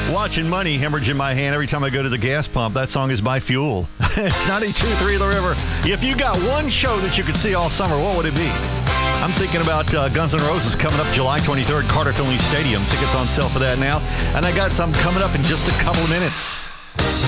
Watching money hemorrhage in my hand every time I go to the gas pump. That song is by Fuel. It's 92.3 The River. If you got one show that you could see all summer, what would it be? I'm thinking about Guns N' Roses coming up July 23rd, Carter Finley Stadium. Tickets on sale for that now. And I got some coming up in just a couple of minutes.